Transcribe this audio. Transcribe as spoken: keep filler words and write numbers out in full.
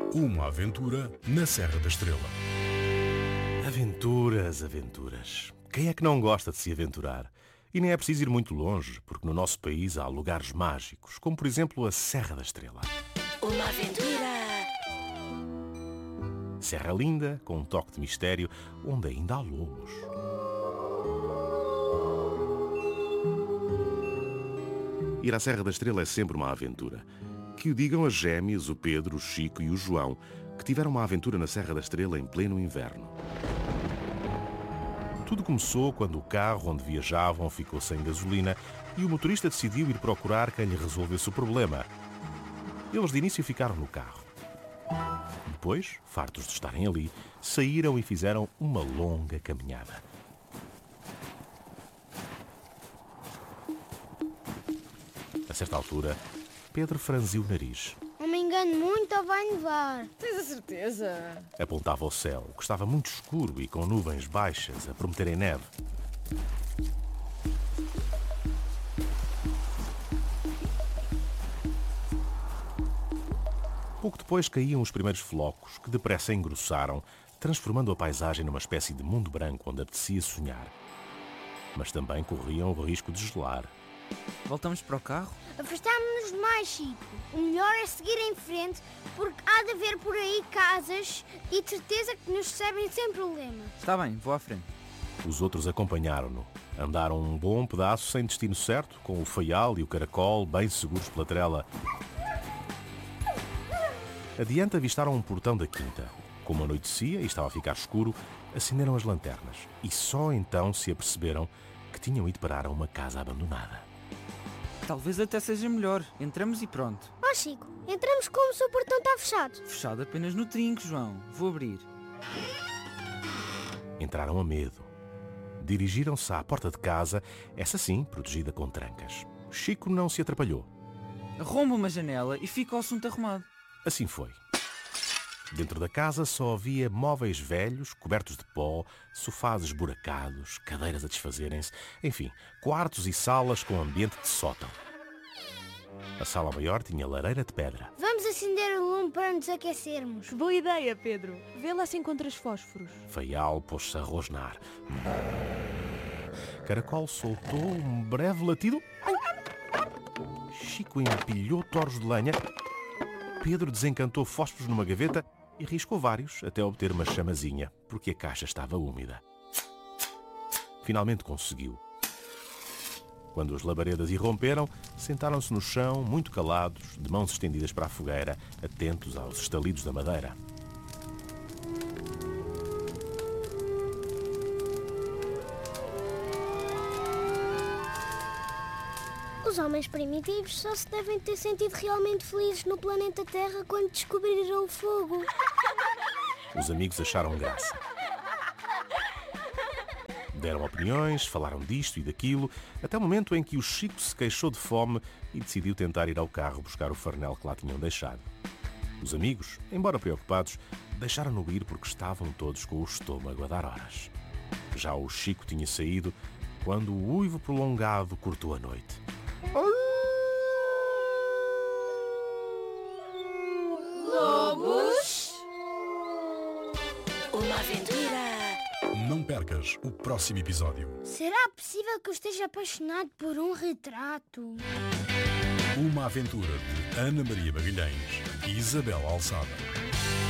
Uma aventura na Serra da Estrela. Aventuras, aventuras. Quem é que não gosta de se aventurar? E nem é preciso ir muito longe, porque no nosso país há lugares mágicos, como por exemplo a Serra da Estrela. Uma aventura! Serra linda, com um toque de mistério, onde ainda há lobos. Ir à Serra da Estrela é sempre uma aventura. Que o digam as gêmeas, o Pedro, o Chico e o João, que tiveram uma aventura na Serra da Estrela em pleno inverno. Tudo começou quando o carro onde viajavam ficou sem gasolina e o motorista decidiu ir procurar quem lhe resolvesse o problema. Eles de início ficaram no carro. Depois, fartos de estarem ali, saíram e fizeram uma longa caminhada. A certa altura, Pedro franziu o nariz. Não me engano muito ou vai nevar? Tens a certeza? Apontava ao céu, que estava muito escuro e com nuvens baixas a prometerem neve. Pouco depois caíam os primeiros flocos, que depressa engrossaram, transformando a paisagem numa espécie de mundo branco onde apetecia sonhar. Mas também corriam o risco de gelar. Voltamos para o carro? Afastámos-nos demais, Chico. O melhor é seguir em frente, porque há de haver por aí casas e de certeza que nos recebem sem problema. Está bem, vou à frente. Os outros acompanharam-no. Andaram um bom pedaço sem destino certo, com o faial e o caracol bem seguros pela trela. Adiante avistaram um portão da quinta. Como anoitecia e estava a ficar escuro, acenderam as lanternas e só então se aperceberam que tinham ido parar a uma casa abandonada. Talvez até seja melhor. Entramos e pronto. Ó, Chico, entramos como se o portão está fechado. Fechado apenas no trinco, João. Vou abrir. Entraram a medo. Dirigiram-se à porta de casa, essa sim, protegida com trancas. Chico não se atrapalhou. Arromba uma janela e fica o assunto arrumado. Assim foi. Dentro da casa só havia móveis velhos, cobertos de pó, sofás esburacados, cadeiras a desfazerem-se, enfim, quartos e salas com ambiente de sótão. A sala maior tinha lareira de pedra. Vamos acender o lume para nos aquecermos. Boa ideia, Pedro. Vê lá se encontras fósforos. Faial pôs-se a rosnar. Caracol soltou um breve latido. Chico empilhou torres de lenha. Pedro desencantou fósforos numa gaveta e riscou vários até obter uma chamazinha, porque a caixa estava úmida. Finalmente conseguiu. Quando os labaredas irromperam, sentaram-se no chão, muito calados, de mãos estendidas para a fogueira, atentos aos estalidos da madeira. Os homens primitivos só se devem ter sentido realmente felizes no planeta Terra quando descobriram o fogo. Os amigos acharam graça. Deram opiniões, falaram disto e daquilo, até o momento em que o Chico se queixou de fome e decidiu tentar ir ao carro buscar o farnel que lá tinham deixado. Os amigos, embora preocupados, deixaram-no ir porque estavam todos com o estômago a dar horas. Já o Chico tinha saído quando o uivo prolongado cortou a noite. Lobos! Uma aventura! Não percas o próximo episódio. Será possível que eu esteja apaixonado por um retrato? Uma aventura de Ana Maria Magalhães e Isabel Alçada.